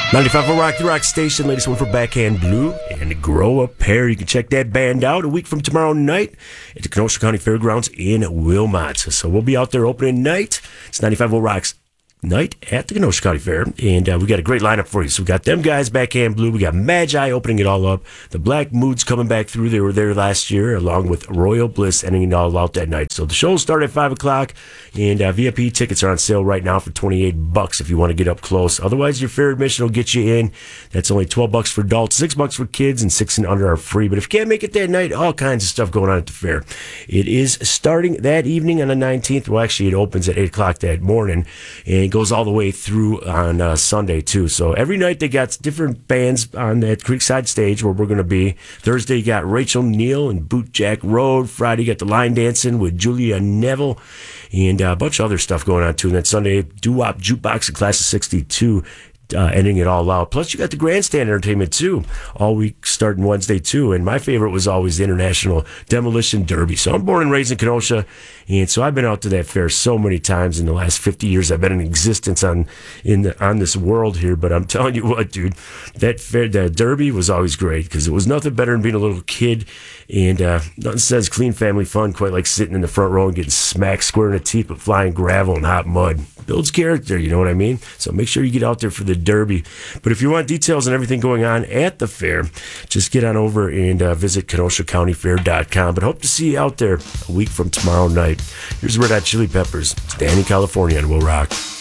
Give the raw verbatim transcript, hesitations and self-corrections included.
ninety-five will Rock, the Rock Station. Latest one for Backhand Blue and Grow a Pair. You can check that band out a week from tomorrow night at the Kenosha County Fairgrounds in Wilmot. So we'll be out there opening night. It's ninety-five will Rock's night at the Kenosha County Fair, and uh, we got a great lineup for you. So we got them guys, Backhand Blue. We got Magi opening it all up. The Black Moods coming back through. They were there last year, along with Royal Bliss ending it all out that night. So the shows start at five o'clock, and uh, V I P tickets are on sale right now for twenty-eight bucks if you want to get up close. Otherwise, your fair admission will get you in. That's only twelve bucks for adults, six bucks for kids, and six and under are free. But if you can't make it that night, all kinds of stuff going on at the fair. It is starting that evening on the nineteenth. Well, actually, it opens at eight o'clock that morning, and it goes all the way through on uh, Sunday, too. So every night they got different bands on that Creekside stage where we're going to be. Thursday, you got Rachel Neal and Bootjack Road. Friday, you got the line dancing with Julia Neville and uh, a bunch of other stuff going on, too. And then Sunday, Doo-Wop Jukebox, a class of sixty-two. Uh, ending it all out. Plus, you got the grandstand entertainment, too, all week starting Wednesday, too. And my favorite was always the International Demolition Derby. So I'm born and raised in Kenosha, and so I've been out to that fair so many times in the last fifty years. I've been in existence on in the, on this world here, but I'm telling you what, dude, that fair, that Derby was always great because it was nothing better than being a little kid, and uh, nothing says clean family fun quite like sitting in the front row and getting smacked square in the teeth with flying gravel and hot mud. Builds character, you know what I mean? So make sure you get out there for the Derby. But if you want details on everything going on at the fair, just get on over and uh, visit Kenosha County Fair dot com. But hope to see you out there a week from tomorrow night. Here's Red Hot Chili Peppers. It's Danny California, and we'll rock.